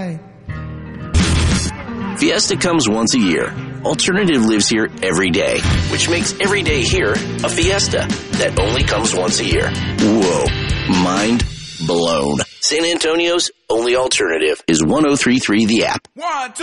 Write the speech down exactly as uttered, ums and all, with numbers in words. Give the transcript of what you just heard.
right. Fiesta comes once a year. Alternative lives here every day, which makes every day here a fiesta that only comes once a year. Whoa. Mind blown. San Antonio's only alternative is one oh three point three The App. One, two.